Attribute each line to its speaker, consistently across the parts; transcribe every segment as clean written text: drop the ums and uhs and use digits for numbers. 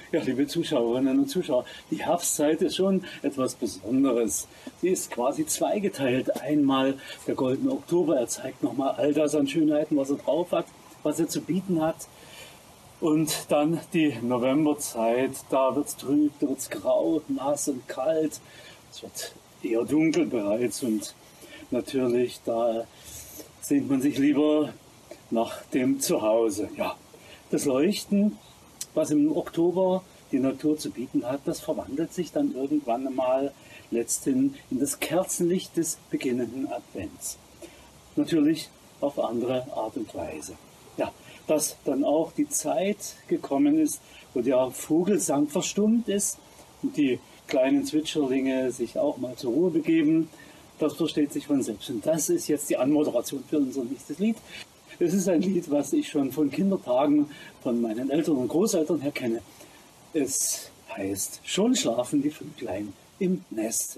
Speaker 1: Ja, liebe Zuschauerinnen und Zuschauer, die Herbstzeit ist schon etwas Besonderes. Sie ist quasi zweigeteilt. Einmal der goldene Oktober, er zeigt nochmal all das an Schönheiten, was er drauf hat, was er zu bieten hat. Und dann die Novemberzeit, da wird's trüb, da wird's grau, nass und kalt. Es wird eher dunkel bereits und natürlich, da sehnt man sich lieber nach dem Zuhause. Ja, das Leuchten, was im Oktober die Natur zu bieten hat, das verwandelt sich dann irgendwann einmal letzthin in das Kerzenlicht des beginnenden Advents. Natürlich auf andere Art und Weise. Ja, dass dann auch die Zeit gekommen ist, wo der Vogelsang verstummt ist und die kleinen Zwitscherlinge sich auch mal zur Ruhe begeben, das versteht sich von selbst. Und das ist jetzt die Anmoderation für unser nächstes Lied. Es ist ein Lied, was ich schon von Kindertagen von meinen Eltern und Großeltern her kenne. Es heißt "Schon schlafen die Vöglein im Neste".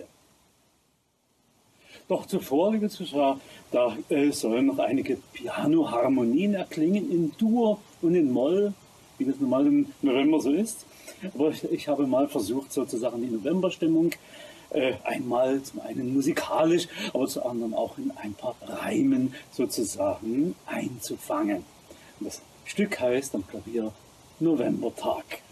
Speaker 1: Doch zuvor, liebe Zuschauer, da sollen noch einige Piano-Harmonien erklingen in Dur und in Moll, wie das normal im November so ist. Aber ich habe mal versucht, sozusagen die Novemberstimmung einmal zum einen musikalisch, aber zum anderen auch in ein paar Reimen sozusagen einzufangen. Und das Stück heißt am Klavier Novembertag.